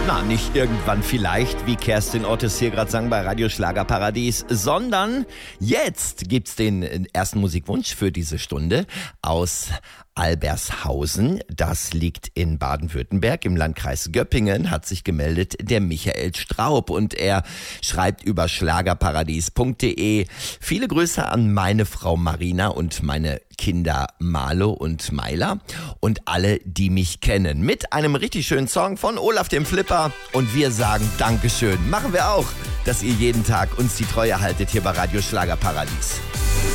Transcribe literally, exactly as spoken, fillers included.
Na, nicht irgendwann vielleicht, wie Kerstin Ottes hier gerade sang bei Radio Schlagerparadies, sondern jetzt gibt's den ersten Musikwunsch für diese Stunde aus Albershausen. Das liegt in Baden-Württemberg im Landkreis Göppingen, hat sich gemeldet der Michael Straub und er schreibt über schlagerparadies punkt de: Viele Grüße an meine Frau Marina und meine Kinder Marlo und Maila und alle, die mich kennen. Mit einem richtig schönen Song von Olaf dem Flipper und wir sagen Dankeschön. Machen wir auch, dass ihr jeden Tag uns die Treue haltet hier bei Radio Schlagerparadies.